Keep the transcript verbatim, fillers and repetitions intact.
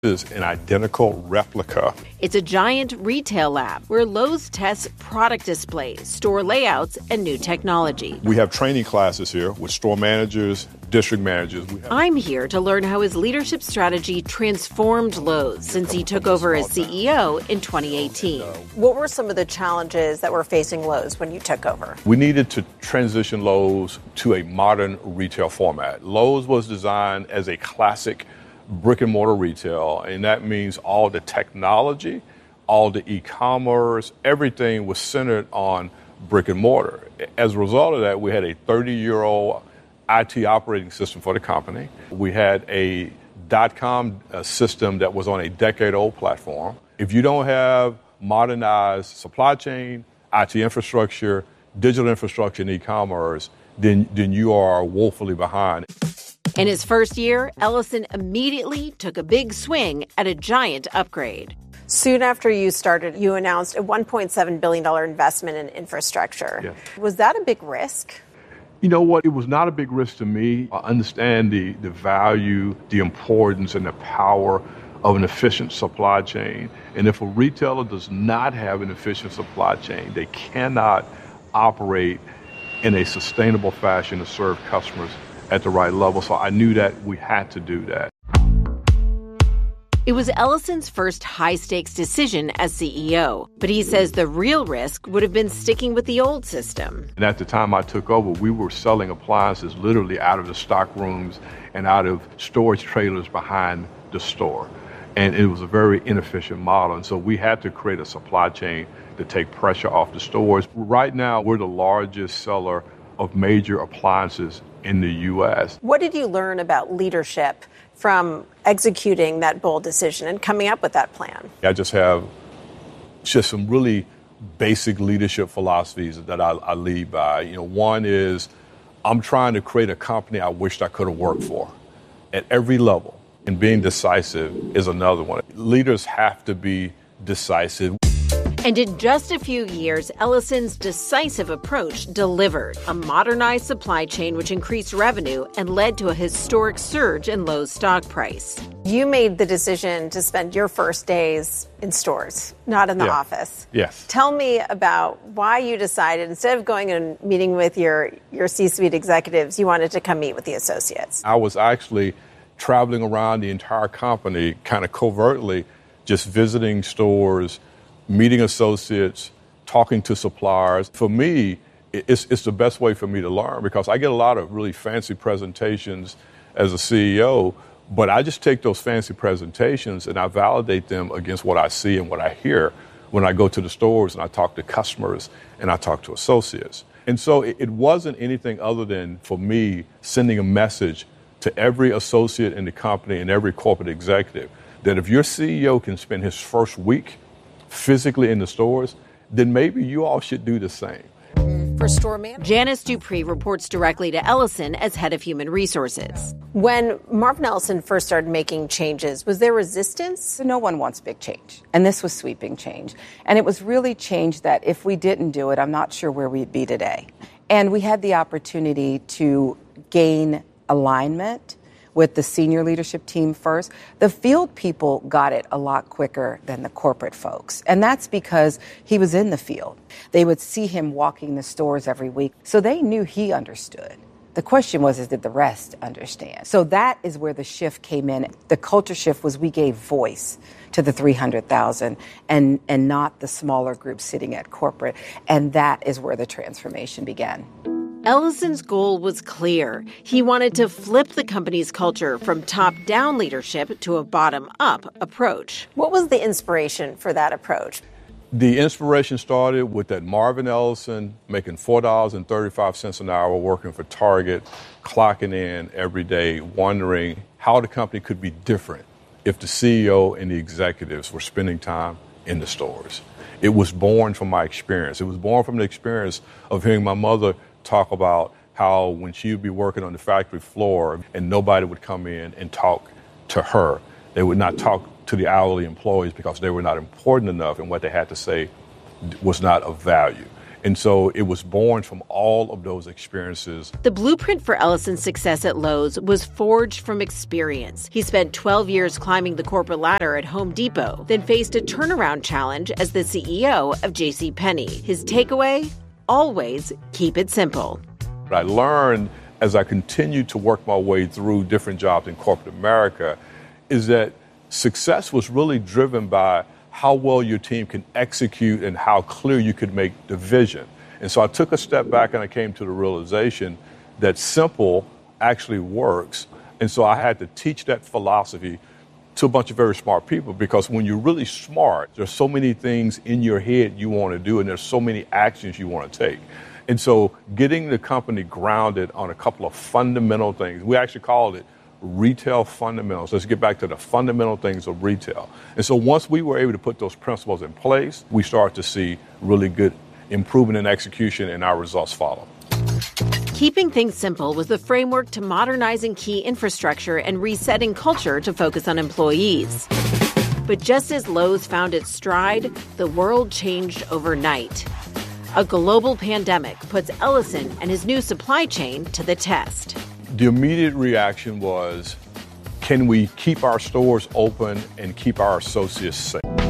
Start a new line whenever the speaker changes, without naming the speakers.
This is an identical replica.
It's a giant retail lab where Lowe's tests product displays, store layouts, and new technology.
We have training classes here with store managers, district managers. We have-
I'm here to learn how his leadership strategy transformed Lowe's since he took over as C E O in twenty eighteen.
What were some of the challenges that were facing Lowe's when you took over?
We needed to transition Lowe's to a modern retail format. Lowe's was designed as a classic brick and mortar retail, and that means all the technology, all the e-commerce, everything was centered on brick and mortar. As a result of that, we had a thirty-year-old I T operating system for the company. We had a dot-com uh, system that was on a decade-old platform. If you don't have modernized supply chain, I T infrastructure, digital infrastructure, and e-commerce, then, then you are woefully behind.
In his first year, Ellison immediately took a big swing at a giant upgrade.
Soon after you started, you announced a one point seven billion dollars investment in infrastructure.
Yes.
Was that a big risk?
You know what? It was not a big risk to me. I understand the, the value, the importance, and the power of an efficient supply chain. And if a retailer does not have an efficient supply chain, they cannot operate in a sustainable fashion to serve customers at the right level. So I knew that we had to do that.
It was Ellison's first high-stakes decision as C E O, but he says the real risk would have been sticking with the old system.
And at the time I took over, we were selling appliances literally out of the stock rooms and out of storage trailers behind the store. And it was a very inefficient model. And so we had to create a supply chain to take pressure off the stores. Right now, we're the largest seller of major appliances in the U S.
What did you learn about leadership from executing that bold decision and coming up with that plan?
I just have just some really basic leadership philosophies that I, I lead by. You know, one is I'm trying to create a company I wished I could have worked for at every level, and being decisive is another one. Leaders have to be decisive.
And in just a few years, Ellison's decisive approach delivered a modernized supply chain which increased revenue and led to a historic surge in Lowe's stock price.
You made the decision to spend your first days in stores, not in the
Yeah.
office.
Yes.
Tell me about why you decided, instead of going and meeting with your, your C-suite executives, you wanted to come meet with the associates.
I was actually traveling around the entire company, kind of covertly, just visiting stores, meeting associates, talking to suppliers. For me, it's, it's the best way for me to learn because I get a lot of really fancy presentations as a C E O, but I just take those fancy presentations and I validate them against what I see and what I hear when I go to the stores and I talk to customers and I talk to associates. And so it, it wasn't anything other than, for me, sending a message to every associate in the company and every corporate executive that if your C E O can spend his first week physically in the stores, then maybe you all should do the same.
For store manager,
Janice Dupree reports directly to Ellison as head of human resources.
when Marvin Ellison first started making changes, was there resistance?
So no one wants big change, and this was sweeping change. And it was really change that if we didn't do it, I'm not sure where we'd be today. And we had the opportunity to gain alignment with the senior leadership team first. The field people got it a lot quicker than the corporate folks. And that's because he was in the field. They would see him walking the stores every week. So they knew he understood. The question was, is did the rest understand? So that is where the shift came in. The culture shift was we gave voice to the three hundred thousand and, and not the smaller group sitting at corporate. And that is where the transformation began.
Ellison's goal was clear. He wanted to flip the company's culture from top-down leadership to a bottom-up approach.
What was the inspiration for that approach?
The inspiration started with that Marvin Ellison making four dollars and thirty-five cents an hour working for Target, clocking in every day, wondering how the company could be different if the C E O and the executives were spending time in the stores. It was born from my experience. It was born from the experience of hearing my mother talk about how when she would be working on the factory floor and nobody would come in and talk to her, they would not talk to the hourly employees because they were not important enough and what they had to say was not of value. And so it was born from all of those experiences.
The blueprint for Ellison's success at Lowe's was forged from experience. He spent twelve years climbing the corporate ladder at Home Depot, then faced a turnaround challenge as the C E O of JCPenney. His takeaway? Always keep it simple.
What I learned as I continued to work my way through different jobs in corporate America is that success was really driven by how well your team can execute and how clear you could make the vision. And so I took a step back and I came to the realization that simple actually works. And so I had to teach that philosophy to a bunch of very smart people, because when you're really smart, there's so many things in your head you want to do and there's so many actions you want to take. And so getting the company grounded on a couple of fundamental things, we actually called it retail fundamentals. Let's get back to the fundamental things of retail. And so once we were able to put those principles in place, we started to see really good improvement in execution, and our results follow.
Keeping things simple was the framework to modernizing key infrastructure and resetting culture to focus on employees. But just as Lowe's found its stride, the world changed overnight. A global pandemic puts Ellison and his new supply chain to the test.
The immediate reaction was, can we keep our stores open and keep our associates safe?